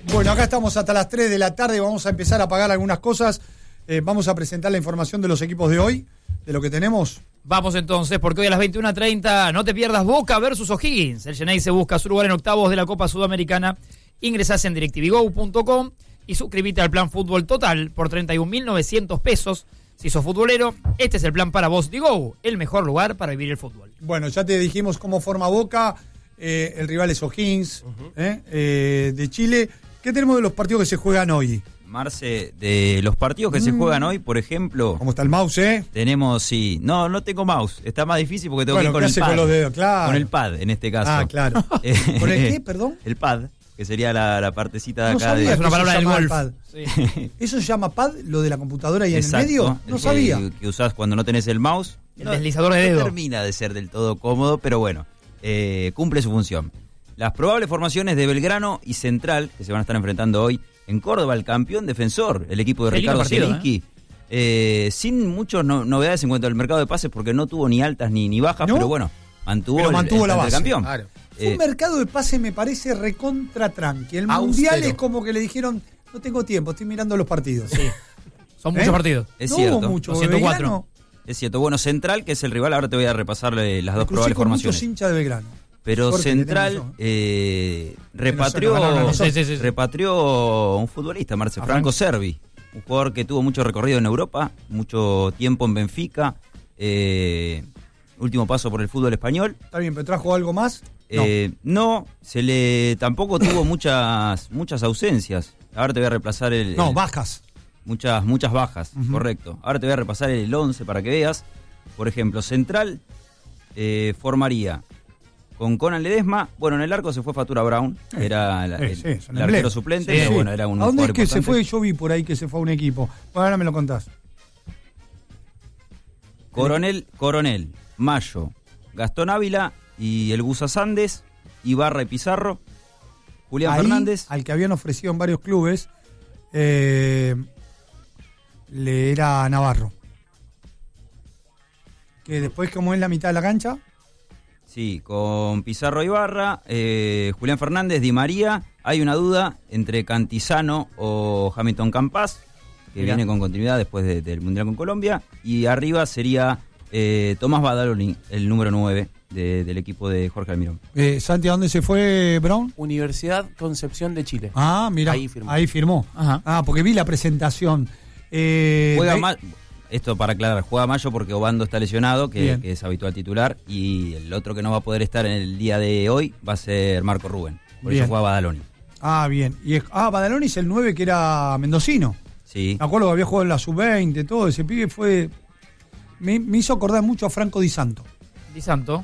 Bueno, acá estamos hasta las 3 de la tarde, vamos a empezar a pagar algunas cosas. Vamos a presentar la información de los equipos de hoy, de lo que tenemos. Vamos entonces, porque hoy a las 21:30 no te pierdas Boca versus O'Higgins. El Geneise busca su lugar en octavos de la Copa Sudamericana. Ingresás en directivigo.com y suscribite al plan Fútbol Total por 31.900 pesos. Si sos futbolero, este es el plan para vos. Digo, el mejor lugar para vivir el fútbol. Bueno, ya te dijimos cómo forma Boca. El rival es O'Higgins, de Chile. ¿Qué tenemos de los partidos que se juegan hoy? Marce, de los partidos que se juegan hoy, por ejemplo... ¿Cómo está el mouse, Tenemos, sí... No tengo mouse. Está más difícil porque tengo que ir con ¿qué el hace pad. con los dedos? Claro. Con el pad, en este caso. Ah, claro. ¿Con el qué, perdón? El pad, que sería la partecita de No acá. sabía Es una palabra del golf. pad. Sí. ¿Eso se llama pad, lo de la computadora y Exacto, en el medio? No sabía. Que usás cuando no tenés el mouse. El deslizador de dedo. No termina de ser del todo cómodo, pero bueno, cumple su función. Las probables formaciones de Belgrano y Central, que se van a estar enfrentando hoy en Córdoba, el campeón defensor, el equipo de Ricardo Zielinski. Sin muchas novedades en cuanto al mercado de pases, porque no tuvo ni altas ni bajas, ¿No? pero bueno, mantuvo la base. campeón. Claro. Fue un mercado de pases, me parece, recontra tranqui. El Mundial es como que le dijeron, no tengo tiempo, estoy mirando los partidos. Sí. Son muchos partidos. Es no cierto. hubo mucho. 204. Belgrano, Es cierto. Bueno, Central, que es el rival, ahora te voy a repasar las dos me crucé probables con formaciones. muchos hinchas de Belgrano. Pero Suerte Central repatrió un futbolista, Marce, Franco Servi, un jugador que tuvo mucho recorrido en Europa, mucho tiempo en Benfica, último paso por el fútbol español. Está bien, pero ¿trajo algo más? No, tampoco tuvo muchas ausencias. Ahora te voy a repasar bajas. Muchas bajas, correcto. Ahora te voy a repasar el 11 para que veas. Por ejemplo, Central formaría con Conan Ledesma. Bueno, en el arco se fue Fatura Brown, que era el arquero suplente, pero bueno, era un ¿A dónde es que importante. se fue? Yo vi por ahí que se fue a un equipo. Bueno, ahora me lo contás. Coronel, Mayo, Gastón Ávila y el Gusa Sandes, Ibarra y Pizarro, Julián Fernández. Al que habían ofrecido en varios clubes, le era Navarro. Que después, como es la mitad de la cancha... Sí, con Pizarro Ibarra, Julián Fernández, Di María. Hay una duda entre Cantizano o Hamilton Campas, que viene con continuidad después del Mundial con Colombia. Y arriba sería Tomás Badaloni, el número 9 del equipo de Jorge Almirón. Santi, ¿a dónde se fue Brown? Universidad Concepción de Chile. Ah, mira, ahí firmó. Ajá. Ah, porque vi la presentación. Juega esto para aclarar, juega Mayo porque Obando está lesionado, que es habitual titular, y el otro que no va a poder estar en el día de hoy va a ser Marco Rubén. Por eso juega Badaloni. Ah, bien. Badaloni es el 9 que era mendocino. Sí. Me acuerdo que había jugado en la sub-20, todo. Ese pibe fue... Me hizo acordar mucho a Franco Di Santo. Di Santo.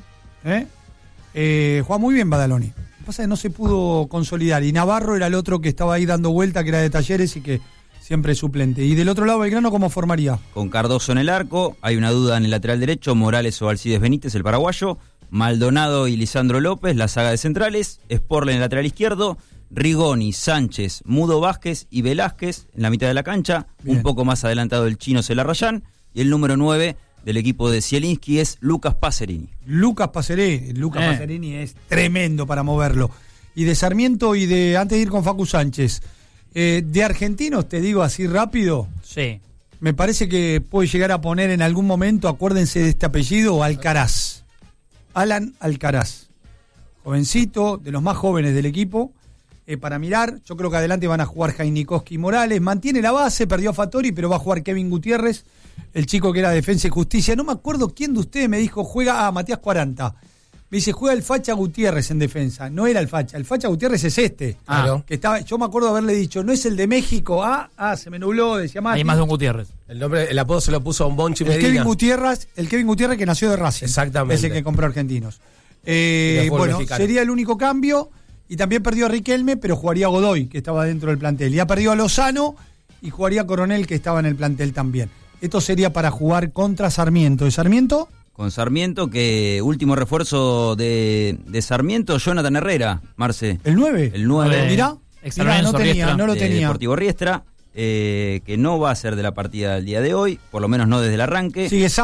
Juega muy bien Badaloni. Lo que pasa es que no se pudo consolidar. Y Navarro era el otro que estaba ahí dando vuelta, que era de Talleres y que siempre es suplente. Y del otro lado, Belgrano, ¿cómo formaría? Con Cardoso en el arco, hay una duda en el lateral derecho, Morales o Alcides Benítez, el paraguayo, Maldonado y Lisandro López, la saga de centrales, Sporle en el lateral izquierdo, Rigoni, Sánchez, Mudo Vázquez y Velázquez en la mitad de la cancha, un poco más adelantado el chino Celarrayán, y el número 9 del equipo de Zielinski es Lucas Pacerini. Lucas Pacerini es tremendo para moverlo. Y de Sarmiento antes de ir con Facu Sánchez, de argentinos, te digo así rápido, Sí. me parece que puede llegar a poner en algún momento, acuérdense de este apellido, Alcaraz. Alan Alcaraz. Jovencito, de los más jóvenes del equipo. Para mirar, yo creo que adelante van a jugar Jainikowski y Morales. Mantiene la base, perdió a Fattori, pero va a jugar Kevin Gutiérrez, el chico que era Defensa y Justicia. No me acuerdo quién de ustedes me dijo, juega Matías 40. Me dice, juega el Facha Gutiérrez en defensa. No era el Facha Gutiérrez es este. Claro. Que estaba, yo me acuerdo haberle dicho, no es el de México. Se me nubló, decía Mati. Hay más de un Gutiérrez. El apodo se lo puso a un Bonchi El Medina. Kevin Gutiérrez que nació de Racing. Exactamente. Es el que compró Argentinos. Bueno, mexicano. Sería el único cambio. Y también perdió a Riquelme, pero jugaría Godoy, que estaba dentro del plantel. Ya perdió a Lozano y jugaría Coronel, que estaba en el plantel también. Esto sería para jugar contra Sarmiento. ¿De Sarmiento? Con Sarmiento, que último refuerzo de Sarmiento, Jonathan Herrera, Marce. ¿El 9? El 9. Mirá, no lo tenía. Deportivo Riestra, que no va a ser de la partida del día de hoy, por lo menos no desde el arranque. Sigue Saba ahí.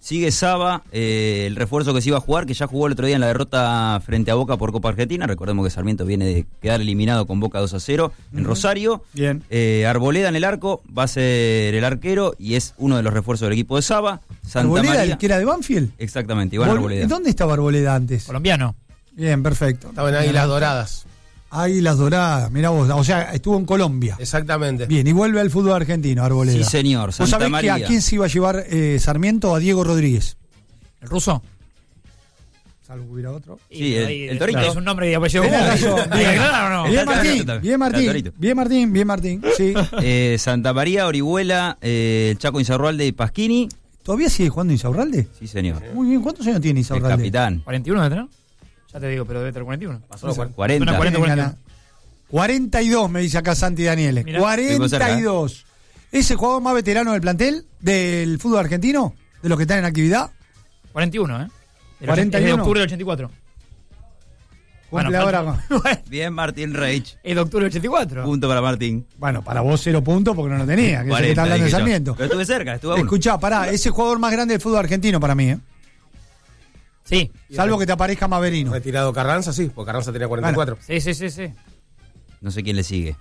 Sigue Saba, el refuerzo que se iba a jugar, que ya jugó el otro día en la derrota frente a Boca por Copa Argentina. Recordemos que Sarmiento viene de quedar eliminado con Boca 2-0 en Rosario. Bien. Arboleda en el arco, va a ser el arquero y es uno de los refuerzos del equipo de Saba. Santa ¿Arboleda, María, el que era de Banfield? exactamente, Iván Arboleda. ¿Dónde estaba Arboleda antes? Colombiano. Bien, perfecto. Estaba en Águilas Doradas. Águilas Doradas, mirá vos, o sea, estuvo en Colombia. Exactamente. Bien, y vuelve al fútbol argentino, Arboleda. Sí, señor, ¿Vos Santa sabés María. que a quién se iba a llevar Sarmiento? A Diego Rodríguez. ¿El ruso? Salvo que hubiera otro. Sí, Y el ahí, Torito. Es un nombre y apellido. Tenés razón, ¿Hay que aclarar o no? Bien, Está el Martín, Torito. bien, Está el Martín, Torito. bien, Martín, bien, Martín, sí. Santa María, Orihuela, Chaco Insaurralde y Pasquini. ¿Todavía sigue jugando Insaurralde? Sí, señor. Muy bien, ¿cuántos años tiene El Insaurralde? capitán. 41 debe tener. Ya te digo, pero debe tener 41. Pasó los 40. 40. Suena 40. Tienen ganas. 42 me dice acá Santi Daniele. Mirá. 42. ¿Es el jugador más veterano del plantel del fútbol argentino? ¿De los que están en actividad? 41, ¿eh? El 41. Es de octubre del 84. Cumple Bueno, ahora falta- Bien, Martín Reich. Es de octubre del 84. Punto para Martín. Bueno, para vos 0 puntos porque no lo tenía, que es el que está hablando de dije yo. Sarmiento. Pero estuve cerca, estuve a uno. Escuchá, pará, ese jugador más grande del fútbol argentino para mí, ¿eh? Sí. Salvo que te aparezca Maverino. Retirado Carranza, sí, porque Carranza tenía 44. Sí. No sé quién le sigue.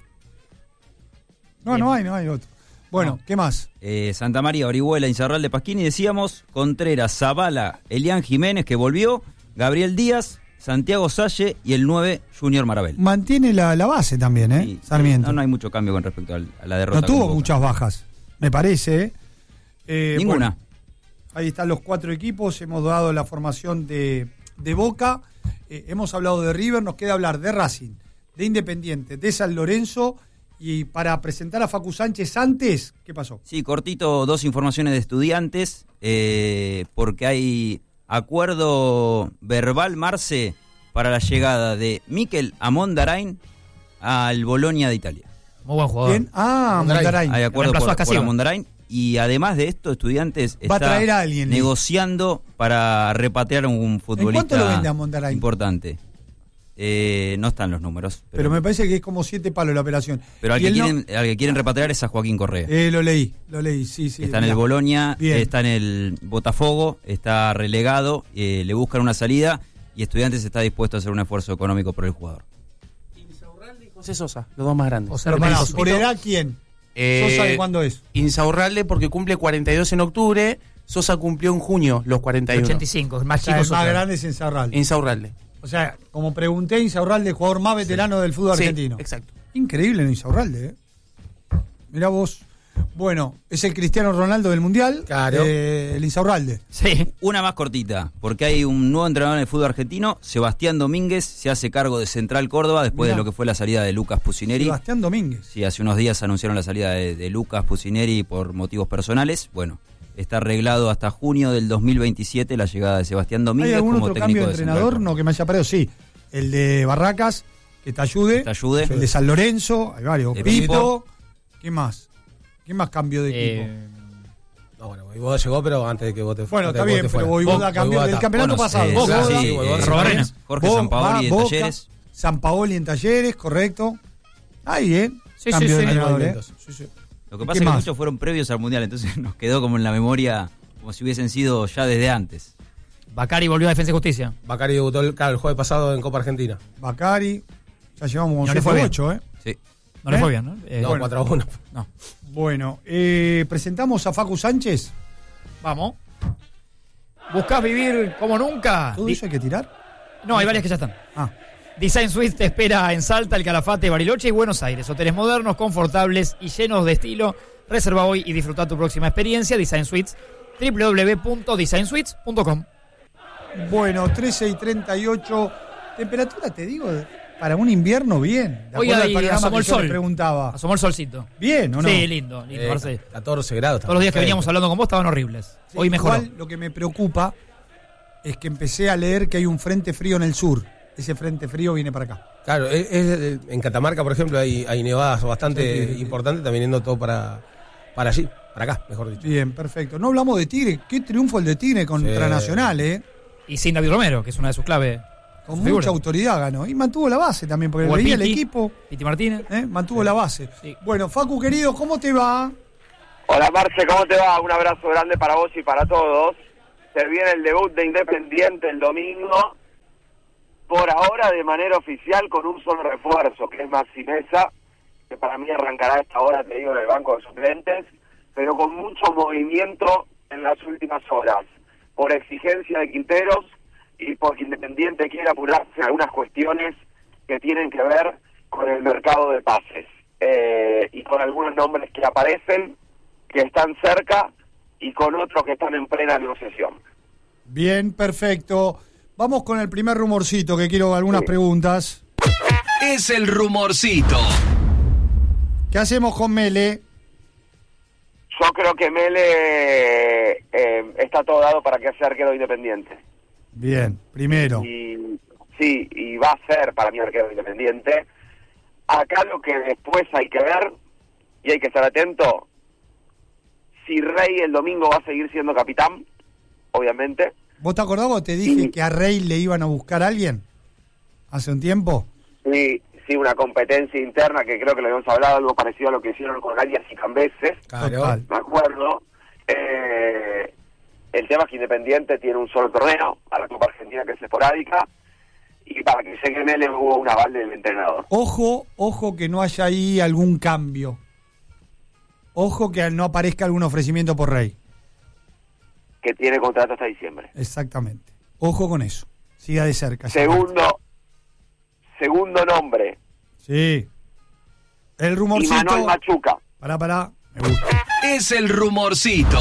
No hay otro. Bueno, ¿qué más? Santa María, Orihuela, Insaurralde, Pasquini, decíamos, Contreras, Zavala, Elian Jiménez, que volvió, Gabriel Díaz, Santiago Salle y el 9, Junior Marabel. Mantiene la base también, ¿eh? Sí, Sarmiento. No hay mucho cambio con respecto a la derrota. No tuvo con Boca. muchas bajas, me parece. Ninguna. Bueno, ahí están los 4 equipos, hemos dado la formación de Boca, hemos hablado de River, nos queda hablar de Racing, de Independiente, de San Lorenzo, y para presentar a Facu Sánchez antes, ¿qué pasó? Sí, cortito, 2 informaciones de Estudiantes, porque hay acuerdo verbal, Marce, para la llegada de Mikel Amondarain al Bolonia de Italia. Muy buen jugador. ¿Quién? Ah, Montaray. Hay acuerdo Reemplazó a por Casiva. Amondarain. Y además de esto, Estudiantes Va a está traer a alguien, negociando para repatriar a un futbolista cuánto lo vende a Mondarain? importante. No están los números. Pero me parece que es como 7 palos la operación. Pero al Y que, él no- al que quieren repatriar es a Joaquín Correa. Lo leí, sí. Está en el mirá. Bolonia, Bien. está en el Botafogo, está relegado, le buscan una salida y Estudiantes está dispuesto a hacer un esfuerzo económico por el jugador. Insaurralde y José Sosa, los dos más grandes. José Pero pará, Hernández. ¿por edad quién? ¿Sosa de cuándo es? Insaurralde porque cumple 42 en octubre, Sosa cumplió en junio los 41. 85, más O sea, chicos. el más grande es Insaurralde. Insaurralde. O sea, como pregunté, Insaurralde, jugador más veterano del fútbol Sí, argentino. exacto. Increíble el Insaurralde, ¿eh? Mirá vos. Bueno, es el Cristiano Ronaldo del Mundial. Claro. El Insaurralde. Sí. Una más cortita, porque hay un nuevo entrenador en el fútbol argentino, Sebastián Domínguez, se hace cargo de Central Córdoba después Mirá. de lo que fue la salida de Lucas Pusineri. Sebastián Domínguez. Sí, hace unos días anunciaron la salida de Lucas Pusineri por motivos personales. Bueno, está arreglado hasta junio del 2027 la llegada de Sebastián Domínguez ¿Hay algún como otro técnico cambio de Central entrenador? Córdoba. No, que me haya parecido. Sí. El de Barracas, que te ayude. Te ayude. El de San Lorenzo. Hay varios. De Pipo. Pipo. ¿Qué más? ¿Qué más cambió de equipo? No, bueno, Voivoda llegó, pero antes de que vote Bueno, antes está de que bien, vote pero fuera. Voivoda cambió Voivoda del está. campeonato Bueno, pasado. Boca, Boca, sí, Voivoda, Robarena. Jorge Sampaoli en Boca, Talleres. Sampaoli en Talleres, correcto. Ahí, bien. Sí, Cambio sí, de sí. entrenador, ¿eh? Movimientos. Sí, sí. Lo que ¿Qué pasa es que más? muchos fueron previos al Mundial, entonces nos quedó como en la memoria como si hubiesen sido ya desde antes. Bacari volvió a Defensa y Justicia. Bacari debutó el jueves pasado en Copa Argentina. Bacari. Ya llevamos como No le 7 fue bien. 8, ¿eh? Sí. No le ¿Eh? fue bien, ¿no? No, bueno. 4-1. No. Bueno, presentamos a Facu Sánchez. Vamos. ¿Buscás vivir como nunca? ¿Todo eso hay que tirar? No, hay varias que ya están. Ah, Design Suite te espera en Salta, El Calafate, Bariloche y Buenos Aires. Hoteles modernos, confortables y llenos de estilo. Reserva hoy y disfruta tu próxima experiencia. Design Suites, www.designsuites.com. bueno, 13:38. Temperatura, te digo, para un invierno bien. De Hoy acuerdo al ahí panorama asomó que el yo le sol. preguntaba. Asomó el solcito. ¿Bien o no? Sí, lindo. Marce. 14 grados. Todos los días que veníamos hablando con vos estaban horribles. Sí, Hoy mejoró. Igual lo que me preocupa es que empecé a leer que hay un frente frío en el sur. Ese frente frío viene para acá. Claro, en Catamarca, por ejemplo, hay nevadas bastante importantes, también yendo todo para allí, para acá, mejor dicho. Bien, perfecto. No hablamos de Tigre. Qué triunfo el de Tigre contra Sí. Nacional, ¿eh? Y sin David Romero, que es una de sus claves. Con su figura. mucha autoridad ganó. Y mantuvo la base también, porque Jugó veía el Piti. equipo. Piti Martínez. Mantuvo la base. Sí. Bueno, Facu, querido, ¿cómo te va? Hola Marce, ¿cómo te va? Un abrazo grande para vos y para todos. Se viene el debut de Independiente el domingo, por ahora de manera oficial con un solo refuerzo, que es Maxi Meza, que para mí arrancará a esta hora, te digo, en el banco de suplentes, pero con mucho movimiento en las últimas horas, por exigencia de Quinteros y porque Independiente quiere apurarse en algunas cuestiones que tienen que ver con el mercado de pases, y con algunos nombres que aparecen, que están cerca, y con otros que están en plena negociación. Bien, perfecto. Vamos con el primer rumorcito, que quiero algunas preguntas. Es el rumorcito. ¿Qué hacemos con Mele? Yo creo que Mele está todo dado para que sea arquero Independiente. Bien, primero. Y va a ser para mí arquero Independiente. Acá lo que después hay que ver, y hay que estar atento, si Rey el domingo va a seguir siendo capitán, obviamente. ¿Vos te acordás? ¿Vos te dije que a Rey le iban a buscar a alguien hace un tiempo? Sí, una competencia interna que creo que lo habíamos hablado, algo parecido a lo que hicieron con Arias y Cambeses. Claro. Me acuerdo. El tema es que Independiente tiene un solo torneo, a la Copa Argentina, que es esporádica, y para que llegue Mele hubo un aval del entrenador. Ojo que no haya ahí algún cambio. Ojo que no aparezca algún ofrecimiento por Rey. Que tiene contrato hasta diciembre. Exactamente. Ojo con eso. Siga de cerca. Segundo nombre. Sí. El rumorcito. Imanol Machuca. Pará. Me gusta. Es el rumorcito.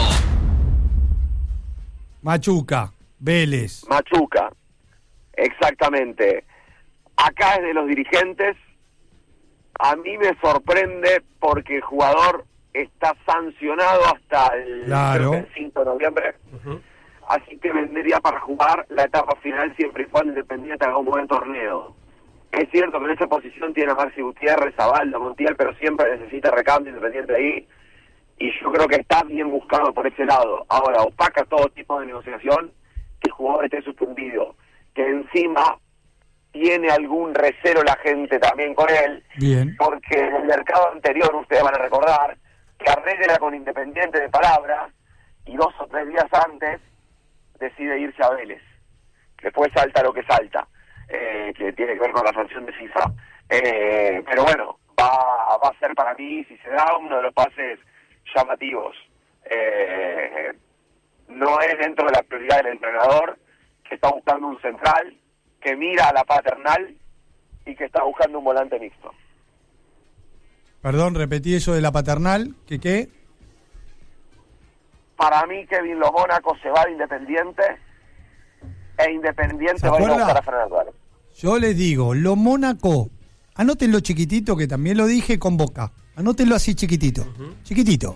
Machuca. Vélez. Machuca. Exactamente. Acá es de los dirigentes. A mí me sorprende porque el jugador está sancionado hasta el 5 de noviembre. Uh-huh. Así que vendría para jugar la etapa final siempre y cuando Independiente haga un buen torneo. Es cierto que en esa posición tiene a Maxi Gutiérrez, a Baldo, Montiel, pero siempre necesita recambio Independiente ahí. Y yo creo que está bien buscado por ese lado. Ahora, opaca todo tipo de negociación, que el jugador esté suspendido, que encima tiene algún recelo la gente también con él. Bien. Porque en el mercado anterior, ustedes van a recordar, que arregla con Independiente de palabra, y 2 o 3 días antes decide irse a Vélez. Después salta lo que salta, que tiene que ver con la sanción de FIFA. Pero bueno, va a ser para mí, si se da, uno de los pases llamativos. No es dentro de la prioridad del entrenador, que está buscando un central, que mira a la paternal y que está buscando un volante mixto. Perdón, repetí eso de la paternal, ¿que qué? Para mí Kevin Lo Mónaco se va de Independiente e Independiente va a ir a buscar a Fernando Álvarez. Yo les digo, Lo Mónaco, anótenlo chiquitito, que también lo dije con Boca. Anótenlo así chiquitito, chiquitito.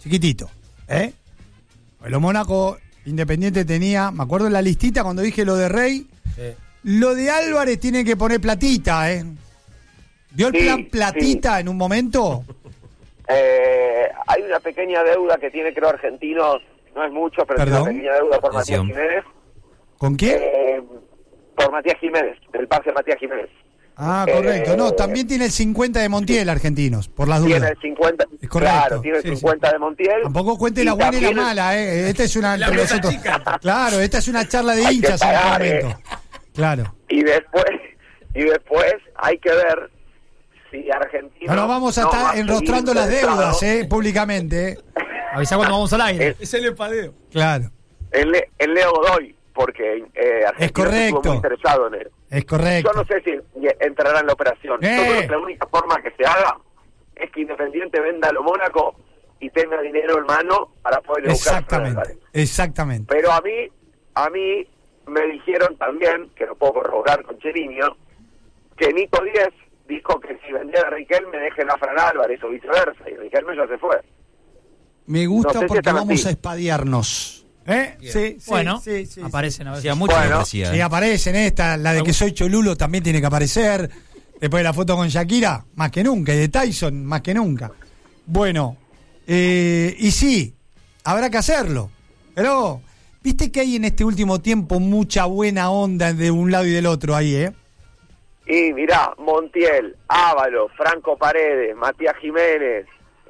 Lo Mónaco, Independiente tenía, me acuerdo en la listita cuando dije lo de Rey, lo de Álvarez tiene que poner platita, ¿Vio el plan platita en un momento? Hay una pequeña deuda que tiene, creo, Argentinos, no es mucho, pero tiene una pequeña deuda por Matías Jiménez. ¿Con quién? Por Matías Jiménez, el pase de Matías Jiménez. Ah, correcto. No, también tiene el 50 de Montiel, Argentinos, por las dudas. Tiene el 50, es correcto. Claro, tiene el 50 de Montiel. Tampoco cuente la buena y la mala, Esta es una... Claro, esta es una charla de hinchas en este momento. Claro. Y después hay que ver si Argentina... No nos vamos a estar enrostrando las deudas, públicamente. Avisa cuando vamos al aire. Es el empadeo. Claro. El Leo Godoy, porque Argentina estuvo muy interesado en él. Es correcto. Yo no sé si entrará en la operación. Yo creo que la única forma que se haga es que Independiente venda a Lo Mónaco y tenga dinero en mano para poder buscar. Exactamente. Pero a mí me dijeron también, que lo puedo corroborar con Cheriño, que Nico Díez dijo que si vendía a Riquelme dejen a Fran Álvarez o viceversa, y Riquelme ya se fue. Me gusta porque vamos a espadearnos. Sí, bueno, aparecen a veces. Sí, aparecen esta, la de que soy cholulo también tiene que aparecer. Después de la foto con Shakira, más que nunca, y de Tyson, más que nunca. Bueno, y sí, habrá que hacerlo. Pero, viste que hay en este último tiempo mucha buena onda de un lado y del otro ahí, Y mirá, Montiel, Ávalo, Franco Paredes, Matías Jiménez,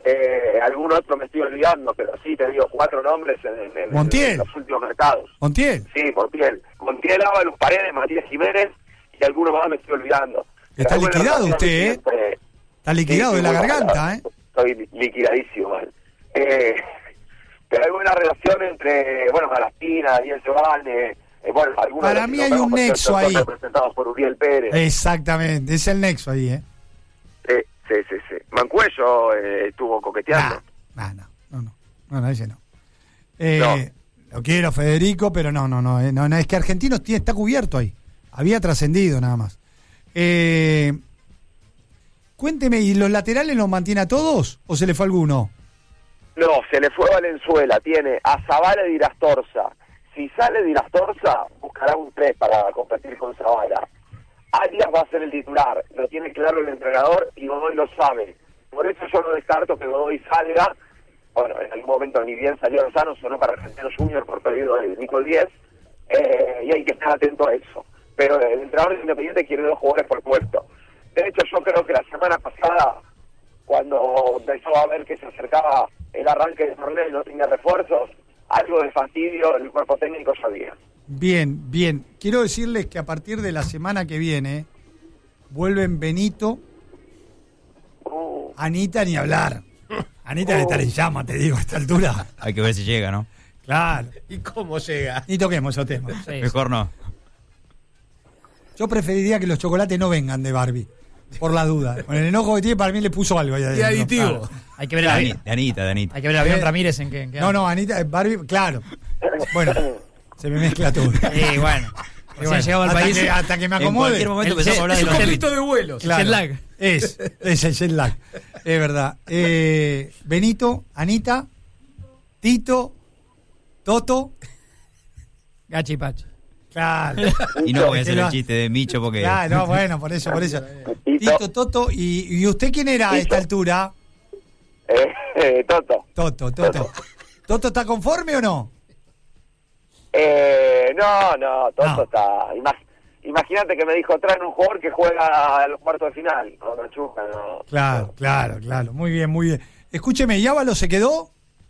algún otro me estoy olvidando, pero sí te digo 4 nombres en los últimos mercados. Montiel. Sí, Montiel, Ábalos, Paredes, Matías Jiménez y algunos más me estoy olvidando. Está liquidado usted, Está liquidado de la garganta, Estoy liquidadísimo, mal. Pero hay buena relación entre, Galaspina, Ariel Giovanni, algunos. Para mí hay un nexo ahí. Representados por Uriel Pérez. Exactamente, es el nexo ahí, Sí. Mancuello estuvo coqueteando. No, ese no. Lo quiero, Federico, pero no, es que Argentinos está cubierto ahí. Había trascendido nada más. Cuénteme, ¿y los laterales los mantiene a todos o se le fue alguno? No, se le fue Valenzuela, tiene a Zavala y Dirastorza. Si sale Dirastorza, buscará un 3 para competir con Zavala. Arias va a ser el titular, lo tiene claro el entrenador y Godoy lo sabe. Por eso yo no descarto que Godoy salga. Bueno, en algún momento ni bien salió Lozano, sonó para Argentinos Junior por pedido de Nico 10, y hay que estar atento a eso. Pero el entrenador de Independiente quiere 2 jugadores por puesto. De hecho, yo creo que la semana pasada, cuando empezó a ver que se acercaba el arranque del torneo y no tenía refuerzos, algo de fastidio el cuerpo técnico ya había. Bien. Quiero decirles que a partir de la semana que viene vuelven Benito, Anita ni hablar. Anita debe estar en llama, te digo, a esta altura. Hay que ver si llega, ¿no? Claro. ¿Y cómo llega? Ni toquemos esos temas. Sí. Mejor no. Yo preferiría que los chocolates no vengan de Barbie, por la duda. Con el enojo que tiene, para mí le puso algo ahí adentro. Y aditivo. Claro. Hay que ver a De Anita. Hay que ver a Avión Ramírez en qué. No, Anita, Barbie, claro. Bueno, se me mezcla todo. Sí, bueno. Recién llegado al país. Hasta que me En acomode. cualquier momento empezamos a hablar de Es un los conflicto de vuelos. Claro. Jet lag. Es el jet lag. Es verdad. Benito, Anita, Tito, Toto. Gachi Pachi. Claro. Y no voy a Que hacer lo- el chiste de Micho porque... Claro, no, bueno, por eso. Tito. Tito, Toto. ¿Y usted quién era a esta altura? Toto. Toto. ¿Toto está conforme o no? No, Toto No. está... Imagínate que me dijo, traen un jugador que juega a los cuartos de final. No, Chuca, no. Claro. Muy bien. Escúcheme, ¿y Ábalos se quedó?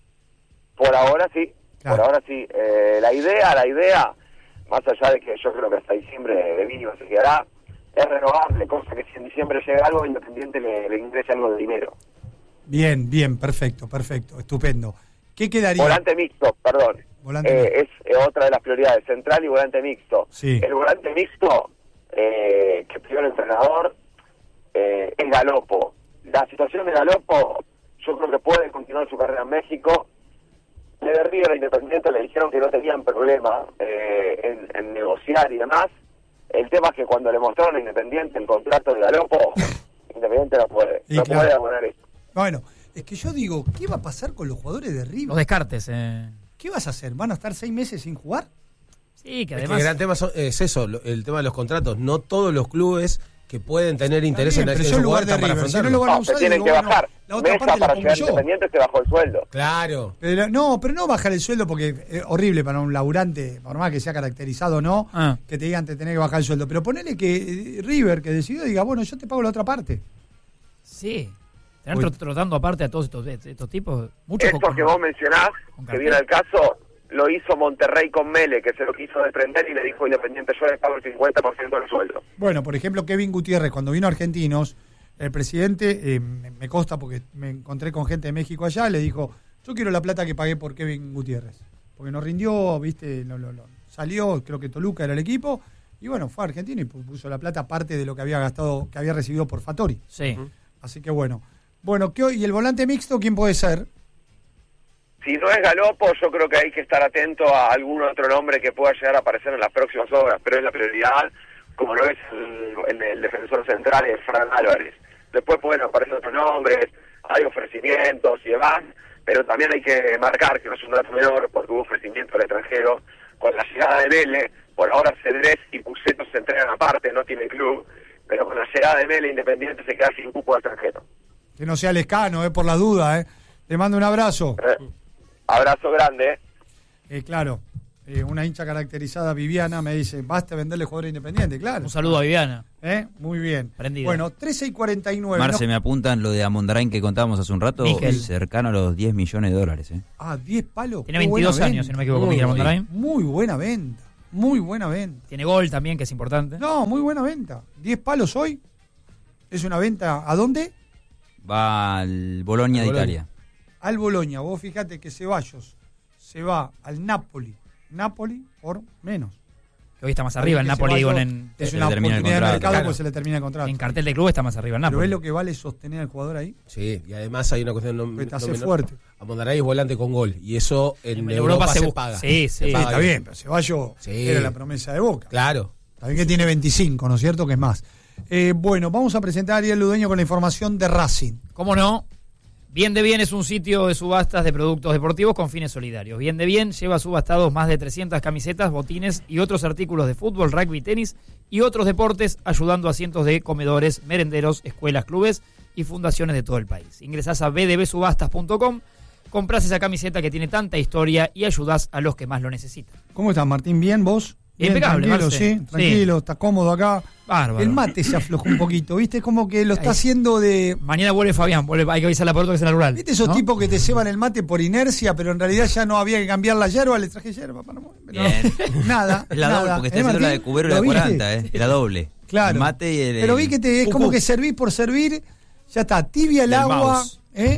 Por ahora sí. Claro. Por ahora sí. La idea, más allá de que yo creo que hasta diciembre de mínimo se quedará, es renovable, cosa que si en diciembre llega algo, Independiente le ingrese algo de dinero. Bien, perfecto, estupendo. ¿Qué quedaría? Volante mixto, perdón. Volante es otra de las prioridades, central y volante mixto. Sí. El volante mixto, que pidió el entrenador, es Galopo. La situación de Galopo, yo creo que puede continuar su carrera en México. De River a Independiente le dijeron que no tenían problema en negociar y demás. El tema es que cuando le mostraron a Independiente el contrato de Galopo, Independiente no puede. Y No claro. puede abonar eso. Bueno, es que yo digo, ¿qué va a pasar con los jugadores de Los River? descartes. ¿Qué vas a hacer? ¿Van a estar 6 meses sin jugar? Sí, que Es que además. el gran tema es eso, el tema de los contratos. No todos los clubes que pueden tener interés bien, en pero el yo en lugar jugador de están para River, si no afrontarlo. lo van a No, se usar, tienen digo, que bueno, bajar. la otra Mesa parte la para pongo llegar yo. Independiente se bajó el sueldo. Claro. Pero no bajar el sueldo porque es horrible para un laburante, por más que sea caracterizado o no, que te digan te tenés que bajar el sueldo. Pero ponele que River, que decidió, diga, bueno, yo te pago la otra parte. Sí. Tener Uy. trotando aparte a todos estos tipos. Muchos Esto que vos mencionás, con que cartel. viene al caso, lo hizo Monterrey con Mele, que se lo quiso desprender y le dijo Independiente, yo le pago el 50% del sueldo. Bueno, por ejemplo, Kevin Gutiérrez, cuando vino a Argentinos, el presidente, me consta porque me encontré con gente de México allá, le dijo, yo quiero la plata que pagué por Kevin Gutiérrez. Porque nos rindió, viste, salió, creo que Toluca era el equipo, y bueno, fue a Argentina y puso la plata aparte de lo que había gastado, que había recibido por Fattori. Sí. Así que bueno. Bueno, ¿y el volante mixto quién puede ser? Si no es Galopo, yo creo que hay que estar atento a algún otro nombre que pueda llegar a aparecer en las próximas horas, pero es la prioridad, como lo es el defensor central, es Fran Álvarez. Después pueden aparecer otros nombres, hay ofrecimientos y demás, pero también hay que marcar que no es un dato menor, porque hubo ofrecimientos al extranjero. Con la llegada de Mele, por ahora Cedrés y Puceto se entregan aparte, no tiene club, pero con la llegada de Mele, Independiente se queda sin cupo al extranjero. Que no sea Lescano, por la duda, Le mando un abrazo. Abrazo grande. Claro. una hincha caracterizada, Viviana, me dice, basta venderle jugadores independientes, claro. Un saludo a Viviana. Muy bien. Prendida. Bueno, 13:49. Marce, me apuntan lo de Amondarain que contábamos hace un rato, Níquel. cercano a los 10 millones de dólares. 10 palos. Tiene Qué 22 buena años, si no me equivoco, venta. Miguel Amondarain. Muy buena venta. Muy buena venta. Tiene gol también, que es importante. No, muy buena venta. 10 palos hoy. Es una venta. ¿A dónde? Va al Bologna de Italia. Al Bologna. Vos fíjate que Ceballos se va al Napoli. Napoli por menos. Que hoy está más arriba el Napoli, digo, es se una le termina el oportunidad de contrato, mercado claro. porque se le termina el contrato. en cartel de club está más arriba el Pero Napoli. ¿ves lo que vale sostener al jugador ahí? Sí, y además hay una cuestión Porque te hace menor. fuerte. Amondaray es volante con gol, y eso en En Europa se busca. paga. Sí, Se sí. paga Está bien, pero Ceballos Sí. era la promesa de Boca. Claro. También que tiene 25, ¿no es cierto? Que es más. Bueno, vamos a presentar a Ariel Ludueño con la información de Racing. ¿Cómo no? Bien de Bien es un sitio de subastas de productos deportivos con fines solidarios. Bien de Bien lleva subastados más de 300 camisetas, botines y otros artículos de fútbol, rugby, tenis y otros deportes, ayudando a cientos de comedores, merenderos, escuelas, clubes y fundaciones de todo el país. Ingresás a bdbsubastas.com, compras esa camiseta que tiene tanta historia y ayudás a los que más lo necesitan. ¿Cómo estás, Martín? ¿Bien vos? Bien, Impecable, tranquilo, Marce. sí, tranquilo, está cómodo acá. Bárbaro. El mate se aflojó un poquito, ¿viste? Como que lo está haciendo de... Mañana vuelve Fabián, hay que avisar la puerta que es el rural. ¿Viste esos ¿no? tipos que te ceban el mate por inercia, pero en realidad ya no había que cambiar la yerba? Le traje yerba para no... Bien. Nada, Es la nada. doble, porque está haciendo la de Cubero y la ¿Lo de viste? 40, Es la doble. Claro. El mate y el... Pero vi que es como que servís por servir, ya está, tibia el Del agua, mouse. ¿eh?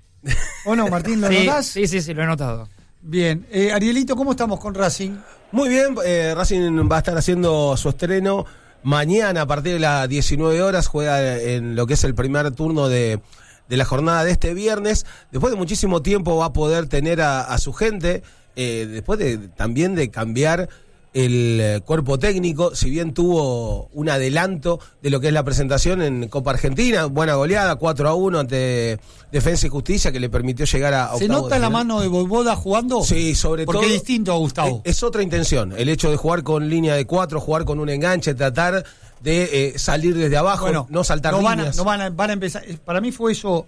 ¿O no, Martín, lo Sí, notás? sí, lo he notado. Bien. Arielito, ¿cómo estamos con Racing? Muy bien, Racing va a estar haciendo su estreno mañana a partir de las 19 horas, juega en lo que es el primer turno de la jornada de este viernes. Después de muchísimo tiempo va a poder tener a su gente, después también de cambiar el cuerpo técnico, si bien tuvo un adelanto de lo que es la presentación en Copa Argentina, buena goleada, 4-1 ante Defensa y Justicia, que le permitió llegar a ¿Se octavos nota de la final. mano de Boivoda jugando? Sí, sobre todo. Porque es distinto a Gustavo. Es otra intención, el hecho de jugar con línea de 4, jugar con un enganche, tratar de salir desde abajo, Bueno, no saltar líneas. van a empezar. Para mí fue eso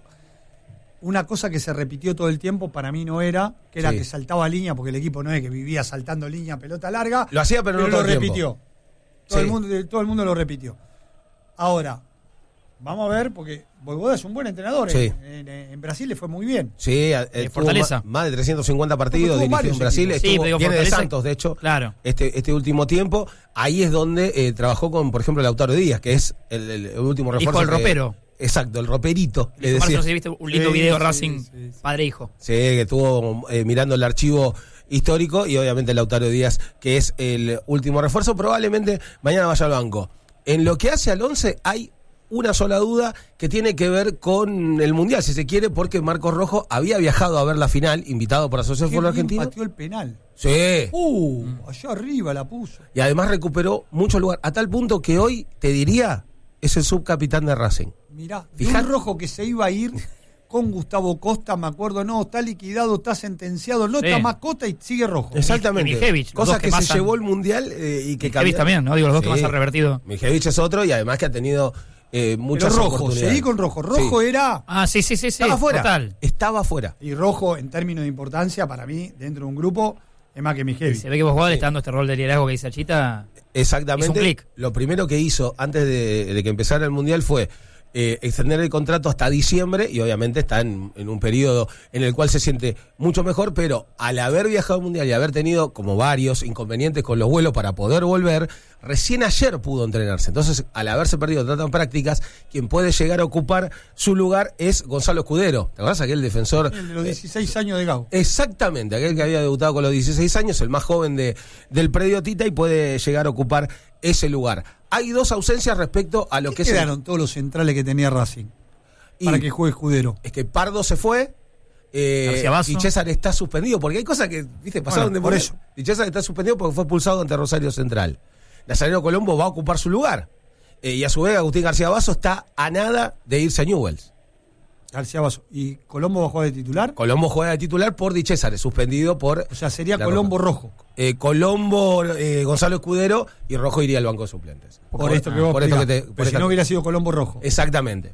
una cosa que se repitió todo el tiempo, para mí no era, que era Sí. que saltaba línea, porque el equipo no es que vivía saltando línea, pelota larga. Lo hacía, pero no todo lo el repitió. tiempo. Todo, Sí. todo el mundo lo repitió. Ahora, vamos a ver, porque Boivoda es un buen entrenador. Sí. En Brasil le fue muy bien. Sí, Fortaleza. más de 350 partidos Tuvo dirigió varios en Brasil, equipos. Sí, estuvo, pero digo, viene de Fortaleza- Santos, de hecho, Claro. este último tiempo. Ahí es donde trabajó con, por ejemplo, Lautaro Díaz, que es el último Hijo refuerzo. del que- ropero. Exacto, el roperito, le Marce, decía. no sé si viste un lindo Sí, video sí, Racing, sí. padre e hijo. Sí, que estuvo mirando el archivo histórico y obviamente Lautaro Díaz, que es el último refuerzo, probablemente mañana vaya al banco. En lo que hace al 11 hay una sola duda que tiene que ver con el Mundial, si se quiere, porque Marcos Rojo había viajado a ver la final, invitado por Asociación Qué Fútbol bien Argentino. pateó el penal. Sí. Allá arriba la puso. Y además recuperó mucho lugar, a tal punto que hoy, te diría, es el subcapitán de Racing. Mirá, Fijá- un Rojo que se iba a ir con Gustavo Costa, me acuerdo, no, está liquidado, está sentenciado, no Sí. está más Costa y sigue Rojo. Exactamente. y Mijevich, los Cosas dos que que se pasan. llevó el Mundial y que Mijevich cambió. también, ¿no? Digo, los dos que Sí. más han revertido. Mijevich es otro y además que ha tenido muchas Pero Rojo, oportunidades. seguí con Rojo. Rojo Sí. era... Ah, sí. Estaba fuera. Total. Estaba fuera. Y Rojo, en términos de importancia, para mí, dentro de un grupo, es más que Y Mijevich. se ve que vos le está dando este rol de liderazgo que dice Achita. Exactamente. Hizo un clic. Lo primero que hizo antes de que empezara el Mundial fue extender el contrato hasta diciembre y obviamente está en un periodo en el cual se siente mucho mejor, pero al haber viajado al Mundial y haber tenido como varios inconvenientes con los vuelos para poder volver, recién ayer pudo entrenarse. Entonces, al haberse perdido tantas prácticas, quien puede llegar a ocupar su lugar es Gonzalo Escudero. ¿Te acuerdas? Aquel defensor... El de los 16 años de Gau. Exactamente, aquel que había debutado con los 16 años, el más joven del predio Tita y puede llegar a ocupar ese lugar. Hay dos ausencias respecto a lo que ¿Qué es quedaron todos los centrales que tenía Racing? y Para que juegue Escudero. es que Pardo se fue García Basso. y César está suspendido, porque hay cosas que, viste, pasaron Bueno, de por moda. eso. Y César está suspendido porque fue expulsado ante Rosario Central. Nazareno Colombo va a ocupar su lugar. Y a su vez Agustín García Basso está a nada de irse a Newell's. García Basso. ¿Y Colombo va a jugar de titular? Colombo juega de titular por Di César, suspendido por O sea, sería La Colombo Rojo. Colombo, Gonzalo Escudero y Rojo iría al banco de suplentes. Por esto que vos por esto que explicás. te- por Pero si esta- no hubiera sido Colombo Rojo. Exactamente.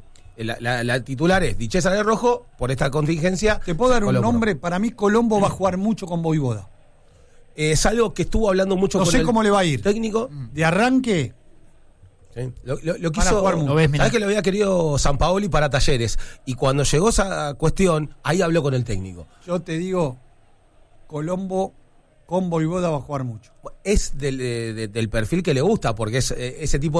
La titular es Di César de Rojo por esta contingencia. Te puedo dar un Colombo. nombre. Para mí Colombo va a jugar mucho con Boivoda. Es algo que estuvo hablando mucho No con sé el cómo le va a ir. técnico. De arranque, Sí. Lo Van a jugar mucho. Lo ves, mirá. ¿Sabés que lo había querido Sampaoli para Talleres? Y cuando llegó esa cuestión, ahí habló con el técnico. yo te digo, Colombo con Voivoda va a jugar mucho. Es del perfil que le gusta, porque es ese tipo